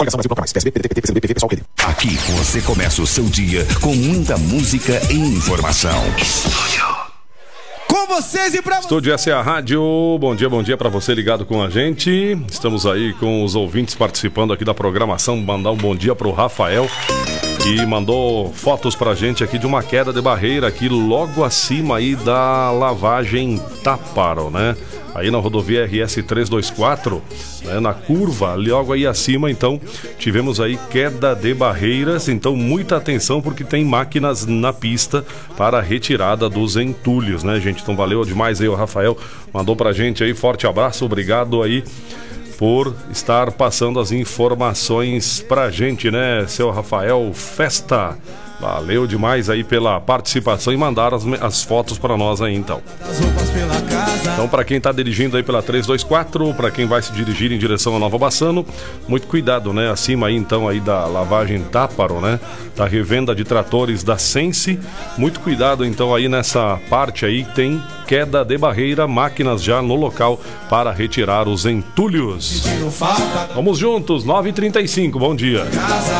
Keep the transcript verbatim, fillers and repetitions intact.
Aqui você começa o seu dia com muita música e informação. Com vocês e pra vocês. Estúdio S A Rádio, bom dia, bom dia pra você ligado com a gente. Estamos aí com os ouvintes participando aqui da programação. Mandar um bom dia pro Rafael, que mandou fotos pra gente aqui de uma queda de barreira aqui logo acima aí da lavagem Táparo, né? Aí na rodovia R S trezentos e vinte e quatro, né, na curva, logo aí acima, então, tivemos aí queda de barreiras, então muita atenção porque tem máquinas na pista para a retirada dos entulhos, né, gente? Então valeu demais aí, o Rafael mandou pra gente aí, forte abraço, obrigado aí por estar passando as informações pra gente, né, seu Rafael Festa. Valeu demais aí pela participação e mandar as, as fotos para nós aí, então. Então, para quem tá dirigindo aí pela trezentos e vinte e quatro, para quem vai se dirigir em direção a Nova Bassano, muito cuidado, né? Acima aí, então, aí da lavagem Táparo, né? Da revenda de tratores da Sense. Muito cuidado, então, aí nessa parte aí tem queda de barreira, máquinas já no local para retirar os entulhos. Vamos juntos, nove e trinta e cinco, bom dia.